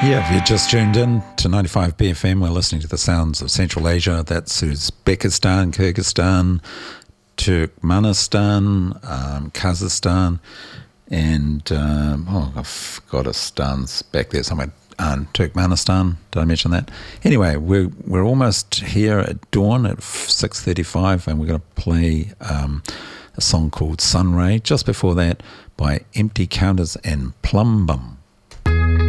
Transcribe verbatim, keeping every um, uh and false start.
Yeah, if you just tuned in to ninety-five B F M, we're listening to the sounds of Central Asia. That's Uzbekistan, Kyrgyzstan, Turkmenistan, um, Kazakhstan, and um, oh, I've got a stans back there somewhere. Um, Turkmenistan. Did I mention that? Anyway, we're we're almost here at dawn at six thirty-five, and we're going to play um, a song called Sunray. Just before that, by Empty Counters and Plum Bum.